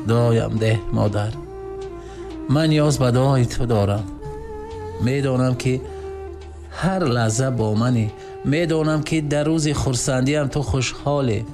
دعایم ده مادر. من نیاز به دعای تو دارم. میدانم که هر لحظه با منی. میدانم که در روز خرسندیم تو خوشحالی.